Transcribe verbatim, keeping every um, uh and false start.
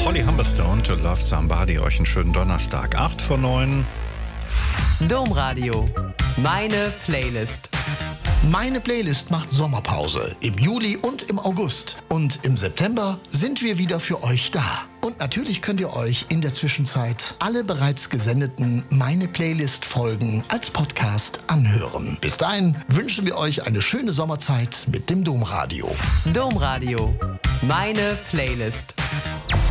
Holly Humberstone, To Love Somebody. Euch einen schönen Donnerstag. acht vor neun. Domradio. Meine Playlist. Meine Playlist macht Sommerpause im Juli und im August. Und im September sind wir wieder für euch da. Und natürlich könnt ihr euch in der Zwischenzeit alle bereits gesendeten Meine Playlist-Folgen als Podcast anhören. Bis dahin wünschen wir euch eine schöne Sommerzeit mit dem Domradio. Domradio. Meine Playlist.